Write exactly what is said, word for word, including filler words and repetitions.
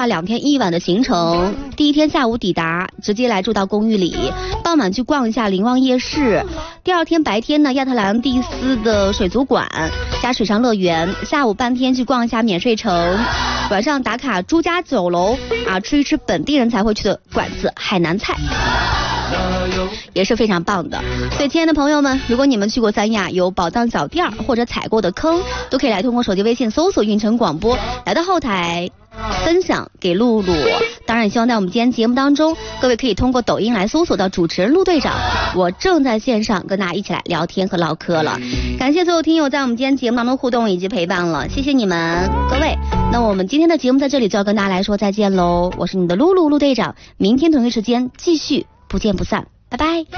划两天一晚的行程，第一天下午抵达，直接来住到公寓里，傍晚去逛一下林旺夜市，第二天白天呢亚特兰蒂斯的水族馆加水上乐园，下午半天去逛一下免税城，晚上打卡朱家酒楼啊，吃一吃本地人才会去的馆子海南菜，也是非常棒的。所以亲爱的朋友们，如果你们去过三亚有宝藏小店或者踩过的坑，都可以来通过手机微信搜索运城广播，来到后台分享给露露。当然也希望在我们今天节目当中，各位可以通过抖音来搜索到主持人陆队长，我正在线上跟大家一起来聊天和唠嗑了。感谢所有听友在我们今天节目当中互动以及陪伴了，谢谢你们各位。那我们今天的节目在这里就要跟大家来说再见喽，我是你的露露陆队长，明天同一时间继续不见不散，拜拜。